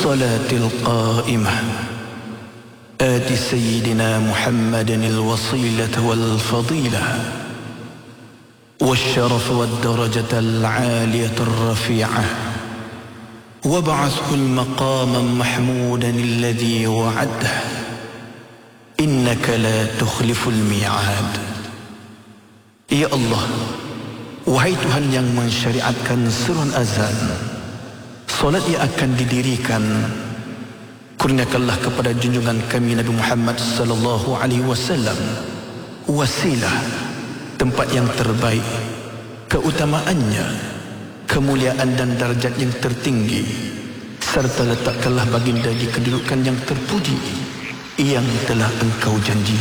الصلاة القائمة آت سيدنا محمد الوصيلة والفضيلة والشرف والدرجة العالية الرفيعة وابعثه المقام محمودا الذي وعده إنك لا تخلف الميعاد. Ya Allah, wahai Tuhan yang mensyariatkan seruan azan, solat yang akan didirikan, kurniakanlah kepada junjungan kami Nabi Muhammad sallallahu alaihi wasallam wasilah, tempat yang terbaik, keutamaannya, kemuliaan dan darjat yang tertinggi, serta letakkanlah baginda di kedudukan yang terpuji yang telah Engkau janji.